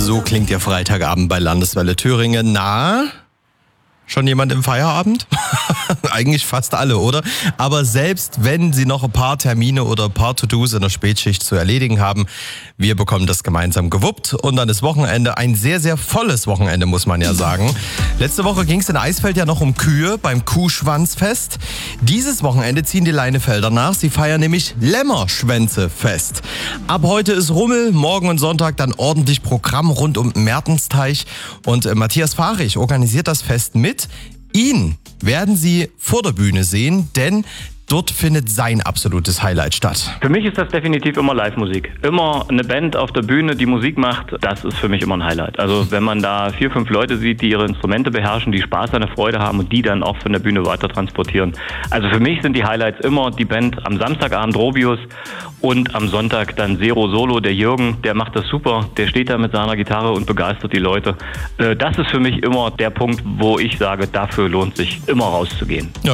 So klingt Ihr Freitagabend bei Landeswelle Thüringen. Na, schon jemand im Feierabend? Eigentlich fast alle, oder? Aber selbst wenn Sie noch ein paar Termine oder ein paar To-Dos in der Spätschicht zu erledigen haben, wir bekommen das gemeinsam gewuppt. Und dann ist Wochenende, ein sehr, sehr volles Wochenende, muss man ja sagen. Letzte Woche ging es in Eisfeld ja noch um Kühe beim Kuhschwanzfest. Dieses Wochenende ziehen die Leinefelder nach. Sie feiern nämlich Lämmerschwänzefest. Ab heute ist Rummel, morgen und Sonntag dann ordentlich Programm rund um Mertensteich. Und Matthias Fahrich organisiert das Fest mit. Ihn werden Sie vor der Bühne sehen, denn dort findet sein absolutes Highlight statt. Für mich ist das definitiv immer Live-Musik. Immer eine Band auf der Bühne, die Musik macht, das ist für mich immer ein Highlight. Also wenn man da 4, 5 Leute sieht, die ihre Instrumente beherrschen, die Spaß an der Freude haben und die dann auch von der Bühne weiter transportieren. Also für mich sind die Highlights immer die Band am Samstagabend Robius und am Sonntag dann Zero Solo, der Jürgen, der macht das super. Der steht da mit seiner Gitarre und begeistert die Leute. Das ist für mich immer der Punkt, wo ich sage, dafür lohnt sich immer rauszugehen. Ja,